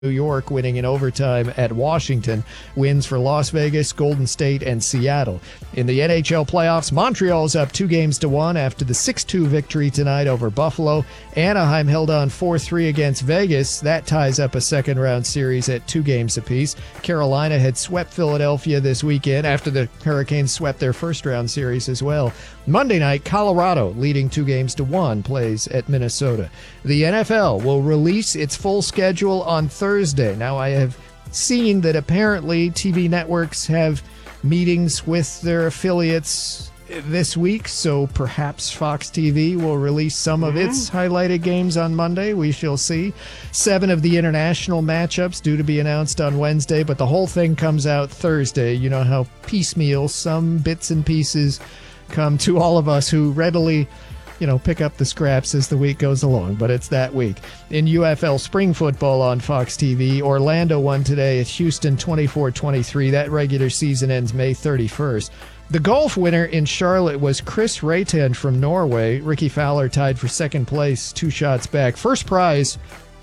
New York winning in overtime at Washington. Wins for Las Vegas, Golden State, and Seattle. In the NHL playoffs, Montreal's up 2-1 after the 6-2 victory tonight over Buffalo. Anaheim held on 4-3 against Vegas. That ties up a second-round series at 2 games apiece. Carolina had swept Philadelphia this weekend after the Hurricanes swept their first-round series as well. Monday night, Colorado, leading 2-1, plays at Minnesota. The NFL will release its full schedule on Thursday. Now, I have seen that apparently TV networks have meetings with their affiliates this week, so perhaps Fox TV will release some of its highlighted games on Monday. We shall see. 7 of the international matchups due to be announced on Wednesday, but the whole thing comes out Thursday. You know how piecemeal some bits and pieces come to all of us who readily pick up the scraps as the week goes along, but it's that week. In UFL spring football on Fox TV, Orlando won today at Houston 24-23. That regular season ends May 31st. The golf winner in Charlotte was Chris Rayton from Norway. Ricky Fowler tied for second place, 2 shots back. First prize,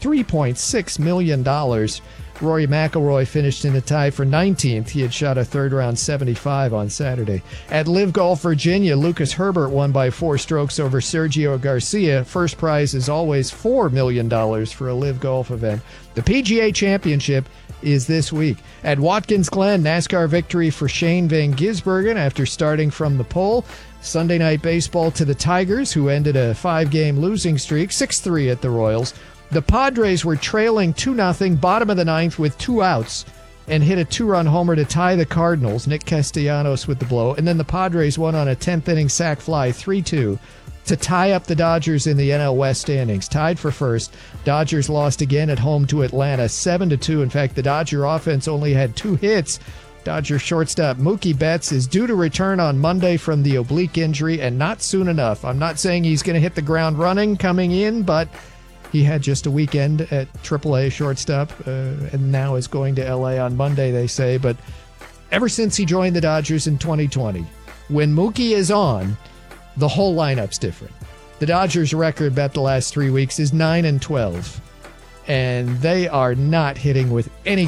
$3.6 million. Rory McIlroy finished in a tie for 19th. He had shot a third-round 75 on Saturday. At Live Golf Virginia, Lucas Herbert won by 4 strokes over Sergio Garcia. First prize is always $4 million for a Live Golf event. The PGA Championship is this week. At Watkins Glen, NASCAR victory for Shane Van Gisbergen after starting from the pole. Sunday Night Baseball to the Tigers, who ended a 5-game losing streak, 6-3 at the Royals. The Padres were trailing 2-0, bottom of the 9th with 2 outs, and hit a 2-run homer to tie the Cardinals. Nick Castellanos with the blow. And then the Padres won on a 10th-inning sac fly, 3-2, to tie up the Dodgers in the NL West standings. Tied for first. Dodgers lost again at home to Atlanta, 7-2. In fact, the Dodger offense only had 2 hits. Dodger shortstop Mookie Betts is due to return on Monday from the oblique injury, and not soon enough. I'm not saying he's going to hit the ground running coming in, but he had just a weekend at AAA shortstop, and now is going to L.A. on Monday, they say. But ever since he joined the Dodgers in 2020, when Mookie is on, the whole lineup's different. The Dodgers' record bet the last 3 weeks is 9-12, and they are not hitting with any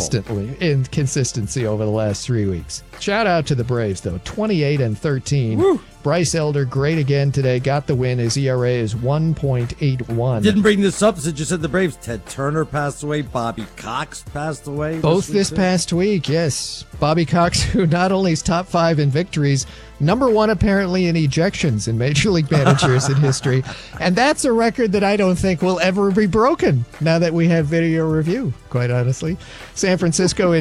consistency over the last 3 weeks. Shout out to the Braves, though, 28-13. Woo. Bryce Elder, great again today, got the win. His ERA is 1.81. Didn't bring this up since you said the Braves. Ted Turner passed away. Bobby Cox passed away. Both this past week, yes. Bobby Cox, who not only is top 5 in victories, number 1 apparently in ejections in Major League Managers in history. And that's a record that I don't think will ever be broken now that we have video review, quite honestly. San Francisco